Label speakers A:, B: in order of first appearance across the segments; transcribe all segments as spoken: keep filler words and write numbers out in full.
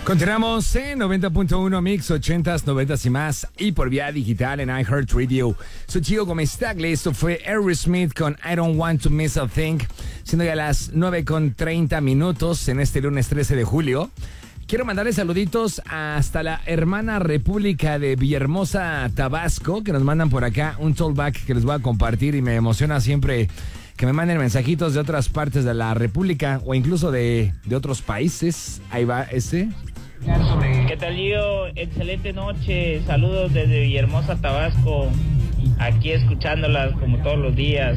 A: Continuamos en noventa punto uno Mix, ochentas, noventas y más, y por vía digital en iHeartRadio. Soy Chico Comestagle, esto fue Aerosmith con I Don't Want to Miss a Thing, siendo ya las nueve con treinta minutos en este lunes trece de julio. Quiero mandarles saluditos hasta la hermana República de Villahermosa, Tabasco, que nos mandan por acá un tollback que les voy a compartir y me emociona siempre que me manden mensajitos de otras partes de la República o incluso de, de otros países. Ahí va ese.
B: ¿Qué tal, Gio? Excelente noche. Saludos desde Villahermosa, Tabasco. Aquí escuchándolas como todos los días.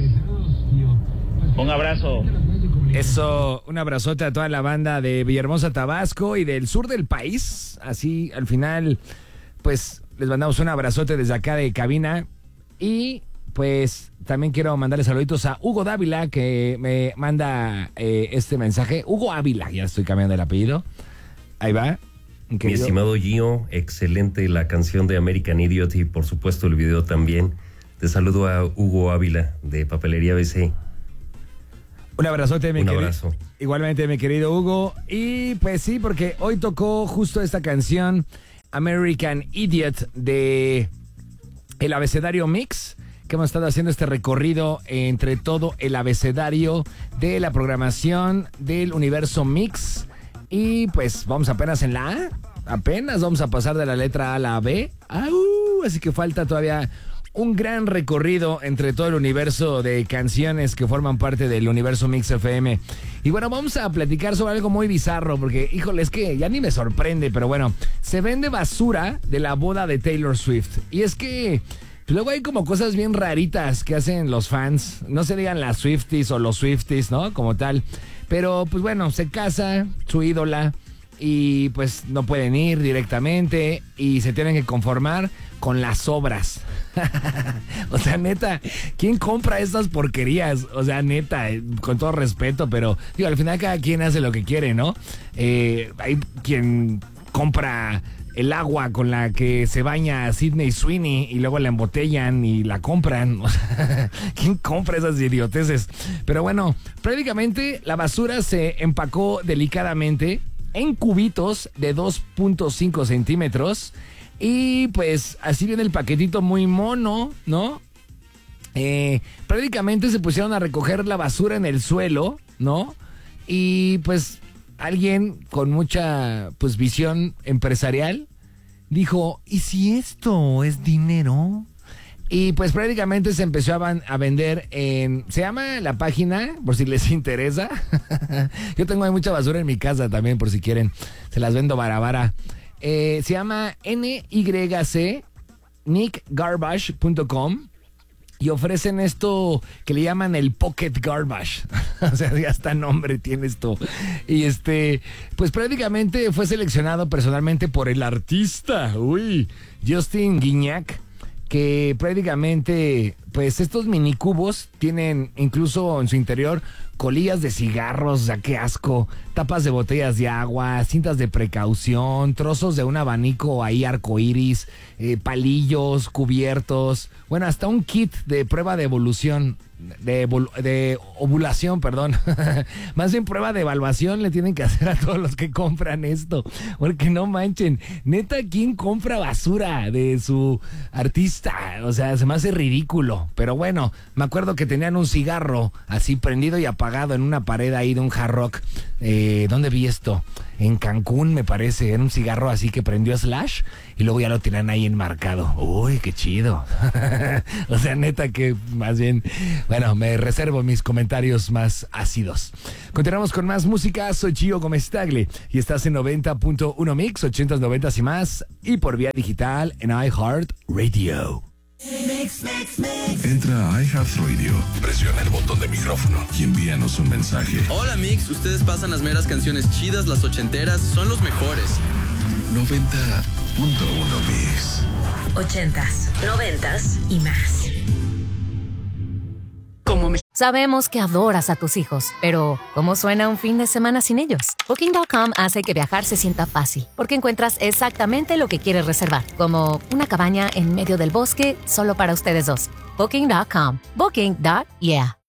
B: Un abrazo.
A: Eso, un abrazote a toda la banda de Villahermosa, Tabasco y del sur del país. Así, al final, pues, les mandamos un abrazote desde acá de cabina. Y, pues, también quiero mandarle saluditos a Hugo Dávila, que me manda eh, este mensaje. Hugo Ávila, ya estoy cambiando el apellido. Ahí va.
C: Mi estimado Gio, excelente la canción de American Idiot y por supuesto el video también. Te saludo a Hugo Ávila de Papelería B C.
A: Un abrazote, mi
C: Un
A: querido.
C: abrazo.
A: Igualmente, mi querido Hugo. Y pues sí, porque hoy tocó justo esta canción, American Idiot, de El Abecedario Mix, que hemos estado haciendo este recorrido entre todo el abecedario de la programación del universo Mix. Y pues vamos apenas en la A, apenas vamos a pasar de la letra A a la B. ¡Au! Así que falta todavía un gran recorrido entre todo el universo de canciones que forman parte del universo Mix F M. Y bueno, vamos a platicar sobre algo muy bizarro, porque, híjole, es que ya ni me sorprende, pero bueno, se vende basura de la boda de Taylor Swift. Y es que luego hay como cosas bien raritas que hacen los fans, no se digan las Swifties o los Swifties, ¿no? Como tal. Pero, pues bueno, se casa su ídola y pues no pueden ir directamente y se tienen que conformar con las obras. O sea, neta, ¿quién compra estas porquerías? O sea, neta, con todo respeto, pero digo, al final cada quien hace lo que quiere, ¿no? Eh, hay quien compra el agua con la que se baña Sydney Sweeney y luego la embotellan y la compran. ¿Quién compra esas idioteces? Pero bueno, prácticamente la basura se empacó delicadamente en cubitos de dos punto cinco centímetros y pues así viene el paquetito muy mono, ¿no? Eh, prácticamente se pusieron a recoger la basura en el suelo, ¿no? Y pues alguien con mucha pues visión empresarial dijo, ¿y si esto es dinero? Y pues prácticamente se empezó a, van, a vender en... Se llama la página, por si les interesa. Yo tengo ahí mucha basura en mi casa también, por si quieren. Se las vendo barabara. Eh, se llama N Y C, nick garbage punto com. Y ofrecen esto que le llaman el Pocket Garbage. O sea, ya hasta nombre tiene esto. Y este, pues prácticamente fue seleccionado personalmente por el artista, uy, Justin Guignac, que prácticamente, pues estos minicubos tienen incluso en su interior colillas de cigarros, o sea, qué asco, tapas de botellas de agua, cintas de precaución, trozos de un abanico ahí arcoíris, eh, palillos, cubiertos, bueno, hasta un kit de prueba de evolución, de, de ovulación, perdón, más bien prueba de evaluación le tienen que hacer a todos los que compran esto, porque no manchen, neta, ¿quién compra basura de su artista? O sea, se me hace ridículo, pero bueno, me acuerdo que tenían un cigarro así prendido y apagado en una pared ahí de un Hard Rock. Eh, ¿dónde vi esto? En Cancún, me parece. Era un cigarro así que prendió Slash y luego ya lo tiran ahí enmarcado. Uy, qué chido. O sea, neta que más bien, bueno, me reservo mis comentarios más ácidos. Continuamos con más música. Soy Gio Comestagle y estás en noventa punto uno Mix, ochentas, noventas y más, y por vía digital en iHeartRadio.
D: Mix, mix, mix. Entra a iHeartRadio, presiona el botón de micrófono y envíanos un mensaje.
E: Hola Mix, ustedes pasan las meras canciones chidas, las ochenteras, son los mejores.
D: noventa punto uno Mix.
F: Ochentas, noventas y más.
G: Como me... Sabemos que adoras a tus hijos, pero ¿cómo suena un fin de semana sin ellos? Booking punto com hace que viajar se sienta fácil, porque encuentras exactamente lo que quieres reservar, como una cabaña en medio del bosque solo para ustedes dos. Booking punto com. Booking. Yeah.